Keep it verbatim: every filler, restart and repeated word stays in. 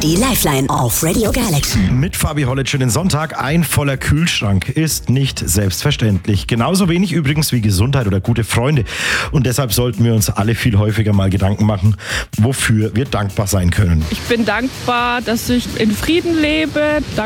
Die Lifeline auf Radio Galaxy. Mit Fabi Hollett, schönen Sonntag. Ein voller Kühlschrank ist nicht selbstverständlich. Genauso wenig übrigens wie Gesundheit oder gute Freunde. Und deshalb sollten wir uns alle viel häufiger mal Gedanken machen, wofür wir dankbar sein können. Ich bin dankbar, dass ich in Frieden lebe.